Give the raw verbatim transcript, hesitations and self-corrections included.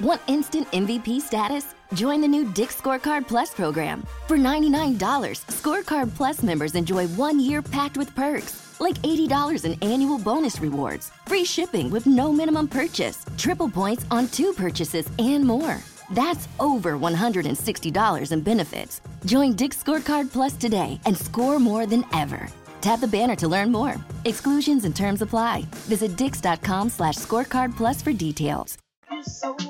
Want instant M V P status? Join the new Dick's Scorecard Plus program. For ninety-nine dollars, Scorecard Plus members enjoy one year packed with perks, like eighty dollars in annual bonus rewards, free shipping with no minimum purchase, triple points on two purchases, and more. That's over one hundred sixty dollars in benefits. Join Dick's Scorecard Plus today and score more than ever. Tap the banner to learn more. Exclusions and terms apply. Visit dix.com slash scorecard plus for details. So